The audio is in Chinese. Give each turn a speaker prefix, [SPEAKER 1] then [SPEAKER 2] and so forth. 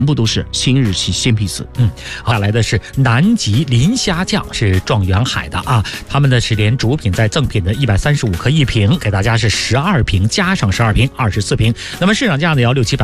[SPEAKER 1] 部都是新日系鲜皮丝。
[SPEAKER 2] 下来的是南极磷虾酱，是状元海的啊，他们的是连主品在赠品的135克一瓶，给大家是12瓶，加上12瓶24瓶，那么市场价呢要600-700。